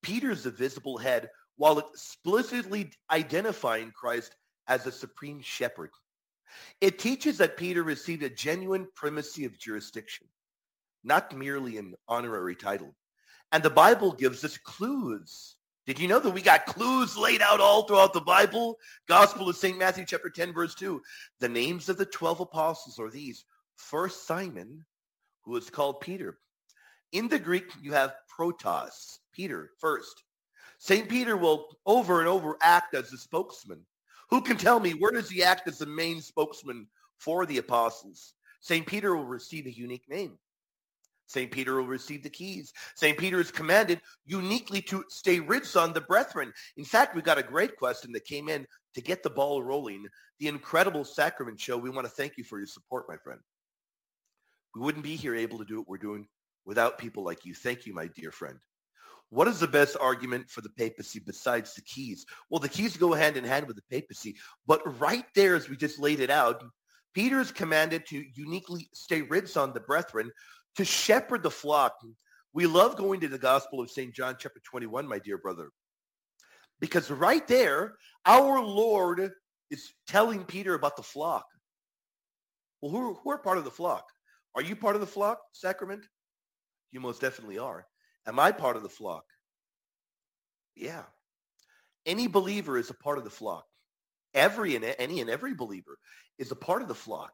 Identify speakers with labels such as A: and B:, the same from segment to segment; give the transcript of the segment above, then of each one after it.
A: Peter is the visible head while explicitly identifying Christ as the supreme shepherd. It teaches that Peter received a genuine primacy of jurisdiction, not merely an honorary title. And the Bible gives us clues. Did you know that we got clues laid out all throughout the Bible? Gospel of St. Matthew chapter 10, verse 2. The names of the 12 apostles are these. First, Simon, who is called Peter. In the Greek, you have protos, Peter, first. St. Peter will over and over act as the spokesman. Who can tell me, where does he act as the main spokesman for the apostles? St. Peter will receive a unique name. St. Peter will receive the keys. St. Peter is commanded uniquely to stay rid on the brethren. In fact, we got a great question that came in to get the ball rolling. The Incredible Sacrament Show, we want to thank you for your support, my friend. We wouldn't be here able to do what we're doing without people like you. Thank you, my dear friend. What is the best argument for the papacy besides the keys? Well, the keys go hand in hand with the papacy. But right there, as we just laid it out, Peter is commanded to uniquely stay rid on the brethren, to shepherd the flock. We love going to the Gospel of St. John chapter 21, my dear brother, because right there, our Lord is telling Peter about the flock. Well, who are part of the flock? Are you part of the flock, Sacrament? You most definitely are. Am I part of the flock? Yeah. Any believer is a part of the flock. Any and every believer is a part of the flock.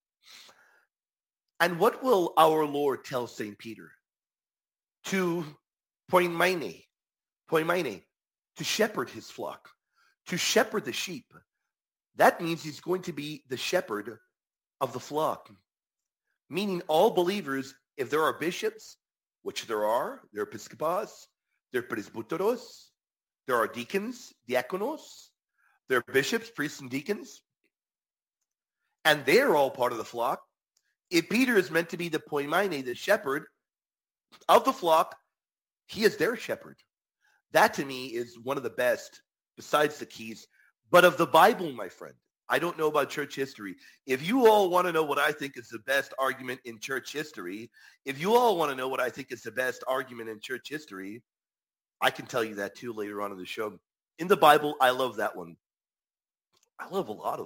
A: And what will our Lord tell St. Peter? To poimaine, to shepherd his flock, to shepherd the sheep. That means he's going to be the shepherd of the flock. Meaning all believers, if there are bishops, which there are episcopos, there are presbyteros, there are deacons, diakonos, there are bishops, priests, and deacons, and they're all part of the flock. If Peter is meant to be the poimaine, the shepherd of the flock, he is their shepherd. That to me is one of the best, besides the keys, but of the Bible, my friend. I don't know about church history. If you all want to know what I think is the best argument in church history, I can tell you that too later on in the show. In the Bible, I love that one. I love a lot of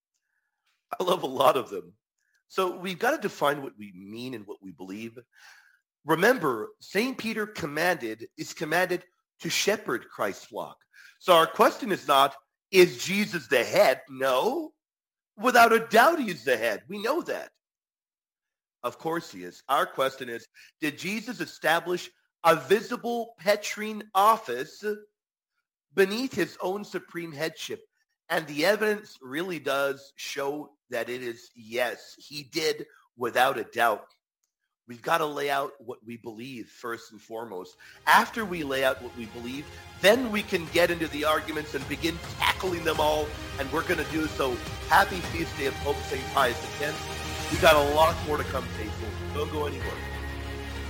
A: them. So we've got to define what we mean and what we believe. Remember, St. Peter is commanded to shepherd Christ's flock. So our question is not, is Jesus the head? No. Without a doubt, he is the head. We know that. Of course he is. Our question is, did Jesus establish a visible Petrine office beneath his own supreme headship? And the evidence really does show that it is yes, he did without a doubt. We've got to lay out what we believe first and foremost. After we lay out what we believe, then we can get into the arguments and begin tackling them all, and we're going to do so. Happy feast day of Pope St. Pius X. We've got a lot more to come, faithful. Don't go anywhere.